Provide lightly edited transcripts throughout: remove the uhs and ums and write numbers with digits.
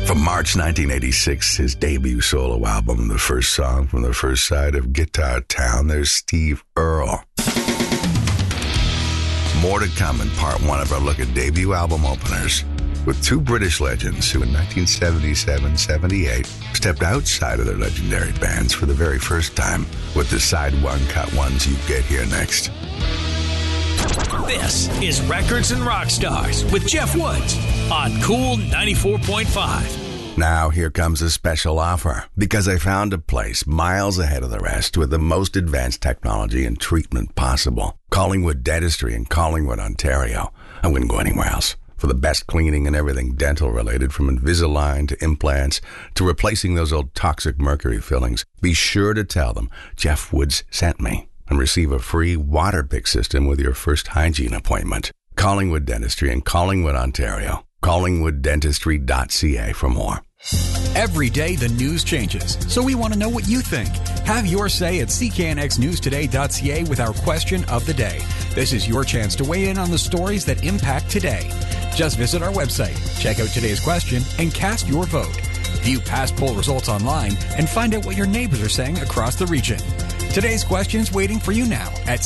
From March 1986, his debut solo album, the first song from the first side of Guitar Town, there's Steve Earle. More to come in part one of our look at debut album openers with two British legends who in 1977-78 stepped outside of their legendary bands for the very first time with the side one cut ones you get here next. This is Records and Rock Stars with Jeff Woods on Cool 94.5. Now here comes a special offer because I found a place miles ahead of the rest with the most advanced technology and treatment possible. Collingwood Dentistry in Collingwood, Ontario. I wouldn't go anywhere else. For the best cleaning and everything dental related, from Invisalign to implants to replacing those old toxic mercury fillings, be sure to tell them Jeff Woods sent me and receive a free water pick system with your first hygiene appointment. Collingwood Dentistry in Collingwood, Ontario. CollingwoodDentistry.ca for more. Every day the news changes, so we want to know what you think. Have your say at cknxnewstoday.ca with our question of the day. This is your chance to weigh in on the stories that impact today. Just visit our website, check out today's question, and cast your vote. View past poll results online and find out what your neighbors are saying across the region. Today's question's waiting for you now at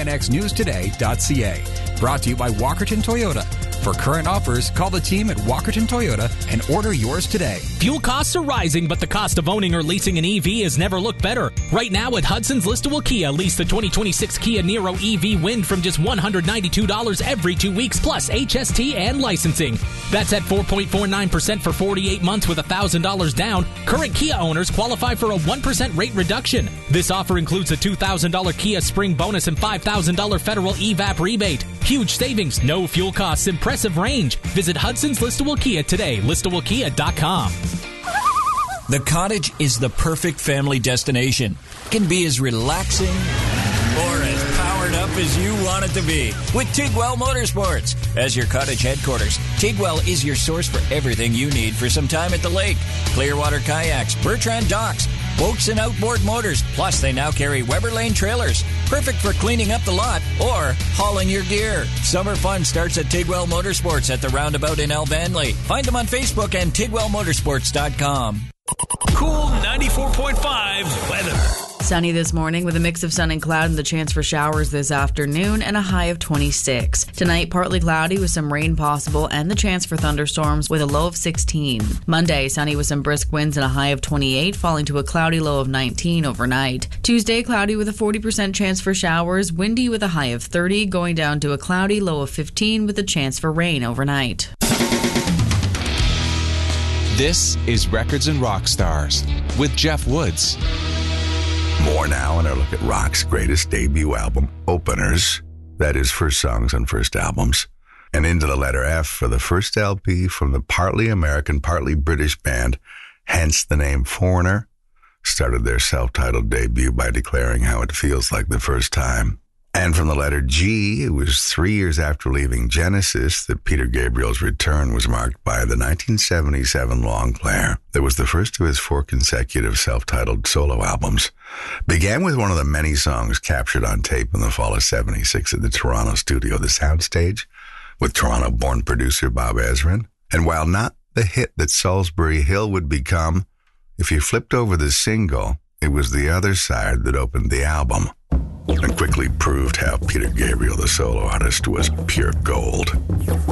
cknxnewstoday.ca. Brought to you by Walkerton Toyota. For current offers, call the team at Walkerton Toyota and order yours today. Fuel costs are rising, but the cost of owning or leasing an EV has never looked better. Right now at Hudson's Listowel Kia, lease the 2026 Kia Niro EV Wind from just $192 every 2 weeks, plus HST and licensing. That's at 4.49% for 48 months with $1,000 down. Current Kia owners qualify for a 1% rate reduction. This offer includes a $2,000 Kia Spring bonus and $5,000 federal EVAP rebate. Huge savings, no fuel costs, impressive range. Visit Hudson's Listowel Kia today, listowelkia.com. The Cottage is the perfect family destination. It can be as relaxing or as powered up as you want it to be with Tigwell Motorsports. As your Cottage headquarters, Tigwell is your source for everything you need for some time at the lake. Clearwater kayaks, Bertrand docks, boats and outboard motors, plus they now carry Weber Lane trailers. Perfect for cleaning up the lot or hauling your gear. Summer fun starts at Tigwell Motorsports at the roundabout in Elvanley. Find them on Facebook and TigwellMotorsports.com. Cool 94.5 weather. Sunny this morning with a mix of sun and cloud and the chance for showers this afternoon and a high of 26. Tonight, partly cloudy with some rain possible and the chance for thunderstorms with a low of 16. Monday, sunny with some brisk winds and a high of 28, falling to a cloudy low of 19 overnight. Tuesday, cloudy with a 40% chance for showers, windy with a high of 30, going down to a cloudy low of 15 with a chance for rain overnight. This is Records and Rock Stars with Jeff Woods. More now in our look at rock's greatest debut album openers. That is, first songs on first albums. And into the letter F for the first LP from the partly American, partly British band, hence the name Foreigner, started their self-titled debut by declaring how it feels like the first time. And from the letter G, it was 3 years after leaving Genesis that Peter Gabriel's return was marked by the 1977 long player that was the first of his 4 consecutive self-titled solo albums. Began with one of the many songs captured on tape in the fall of 76 at the Toronto studio, The Soundstage, with Toronto-born producer Bob Ezrin. And while not the hit that Salisbury Hill would become, if you flipped over the single, it was the other side that opened the album and quickly proved how Peter Gabriel, the solo artist, was pure gold.